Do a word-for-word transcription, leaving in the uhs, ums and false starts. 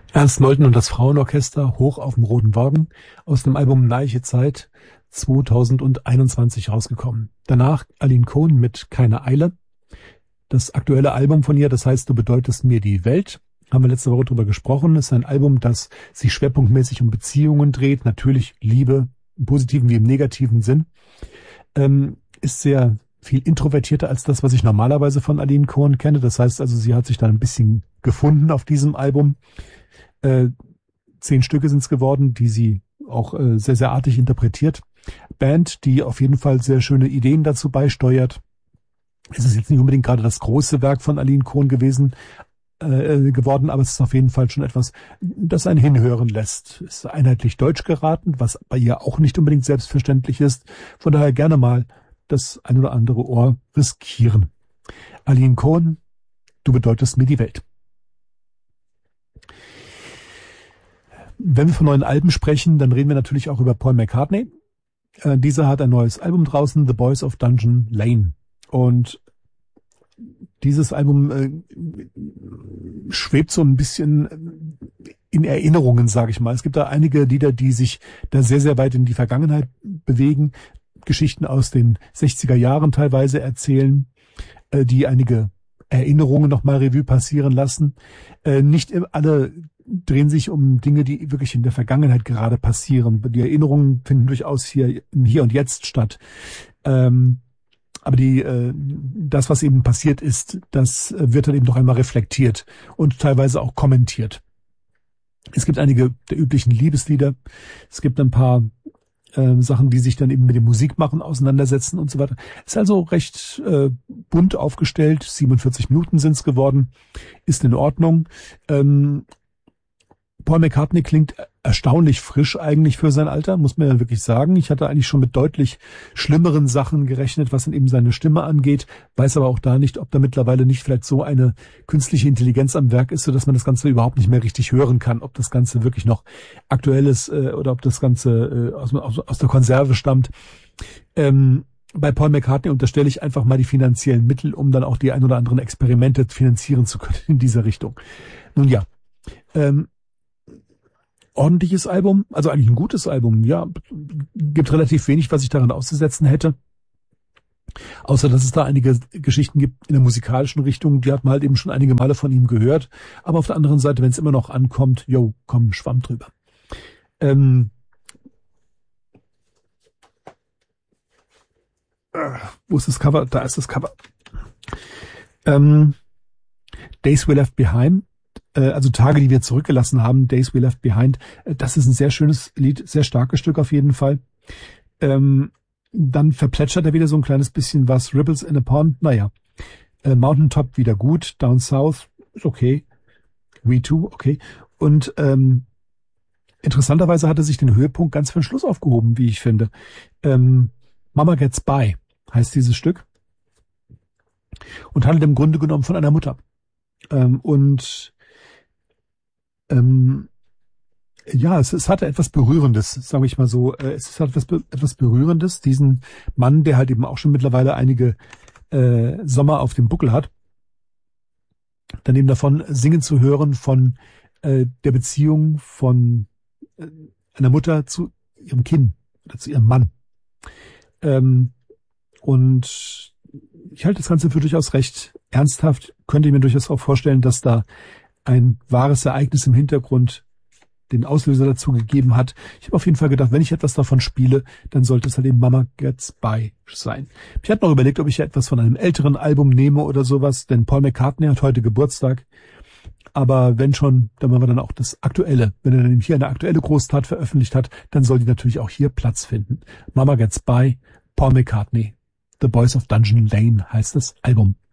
Ernst Nolten und das Frauenorchester Hoch auf dem roten Wagen aus dem Album Neiche Zeit zweitausendeinundzwanzig rausgekommen. Danach Aline Cohen mit Keine Eile. Das aktuelle Album von ihr, das heißt Du bedeutest mir die Welt, haben wir letzte Woche drüber gesprochen. Das ist ein Album, das sich schwerpunktmäßig um Beziehungen dreht. Natürlich Liebe, im positiven wie im negativen Sinn. Ähm, ist sehr viel introvertierter als das, was ich normalerweise von Aline Cohen kenne. Das heißt also, sie hat sich da ein bisschen gefunden auf diesem Album. Äh, zehn Stücke sind es geworden, die sie auch äh, sehr, sehr artig interpretiert. Band, die auf jeden Fall sehr schöne Ideen dazu beisteuert. Es ist jetzt nicht unbedingt gerade das große Werk von Aline Cohen gewesen, äh, geworden, aber es ist auf jeden Fall schon etwas, das einen hinhören lässt. Es ist einheitlich deutsch geraten, was bei ihr auch nicht unbedingt selbstverständlich ist. Von daher gerne mal das ein oder andere Ohr riskieren. Aline Cohen, Du bedeutest mir die Welt. Wenn wir von neuen Alben sprechen, dann reden wir natürlich auch über Paul McCartney. Äh, dieser hat ein neues Album draußen, The Boys of Dungeon Lane. Und dieses Album äh, schwebt so ein bisschen in Erinnerungen, sage ich mal. Es gibt da einige Lieder, die sich da sehr, sehr weit in die Vergangenheit bewegen. Geschichten aus den sechziger Jahren teilweise erzählen, äh, die einige Erinnerungen nochmal Revue passieren lassen. Äh, nicht alle drehen sich um Dinge, die wirklich in der Vergangenheit gerade passieren. Die Erinnerungen finden durchaus hier im Hier und Jetzt statt. Ähm, aber die, äh, das, was eben passiert ist, das wird dann eben noch einmal reflektiert und teilweise auch kommentiert. Es gibt einige der üblichen Liebeslieder. Es gibt ein paar äh, Sachen, die sich dann eben mit dem Musikmachen auseinandersetzen und so weiter. Ist also recht äh, bunt aufgestellt. siebenundvierzig Minuten sind es geworden. Ist in Ordnung. Ähm, Paul McCartney klingt erstaunlich frisch eigentlich für sein Alter, muss man ja wirklich sagen. Ich hatte eigentlich schon mit deutlich schlimmeren Sachen gerechnet, was dann eben seine Stimme angeht, weiß aber auch da nicht, ob da mittlerweile nicht vielleicht so eine künstliche Intelligenz am Werk ist, sodass man das Ganze überhaupt nicht mehr richtig hören kann, ob das Ganze wirklich noch aktuell ist äh, oder ob das Ganze äh, aus, aus, aus der Konserve stammt. Ähm, bei Paul McCartney unterstelle ich einfach mal die finanziellen Mittel, um dann auch die ein oder anderen Experimente finanzieren zu können in dieser Richtung. Nun ja, ähm, ordentliches Album, also eigentlich ein gutes Album, ja, gibt relativ wenig, was ich daran auszusetzen hätte. Außer, dass es da einige Geschichten gibt in der musikalischen Richtung, die hat man halt eben schon einige Male von ihm gehört. Aber auf der anderen Seite, wenn es immer noch ankommt, jo, komm, Schwamm drüber. Ähm, äh, wo ist das Cover? Da ist das Cover. Ähm, Days We Left Behind. Also Tage, die wir zurückgelassen haben, Days We Left Behind, das ist ein sehr schönes Lied, sehr starkes Stück auf jeden Fall. Ähm, dann verplätschert er wieder so ein kleines bisschen was, Ripples in a Pond, naja. Äh, Mountaintop wieder gut, Down South ist okay, We Too, okay. Und ähm, interessanterweise hat er sich den Höhepunkt ganz für den Schluss aufgehoben, wie ich finde. Ähm, Mama Gets By heißt dieses Stück und handelt im Grunde genommen von einer Mutter. Ähm, und Ähm, ja, es, es hatte etwas Berührendes, sage ich mal so. Es hat etwas, etwas Berührendes, diesen Mann, der halt eben auch schon mittlerweile einige äh, Sommer auf dem Buckel hat, dann eben davon singen zu hören von äh, der Beziehung von äh, einer Mutter zu ihrem Kind oder zu ihrem Mann. Ähm, und ich halte das Ganze für durchaus recht ernsthaft, könnte ich mir durchaus auch vorstellen, dass da ein wahres Ereignis im Hintergrund den Auslöser dazu gegeben hat. Ich habe auf jeden Fall gedacht, wenn ich etwas davon spiele, dann sollte es halt eben Mama Gets By sein. Ich hatte noch überlegt, ob ich etwas von einem älteren Album nehme oder sowas, denn Paul McCartney hat heute Geburtstag. Aber wenn schon, dann machen wir dann auch das Aktuelle. Wenn er dann hier eine aktuelle Großtat veröffentlicht hat, dann soll die natürlich auch hier Platz finden. Mama Gets By, Paul McCartney, The Boys of Dungeon Lane heißt das Album.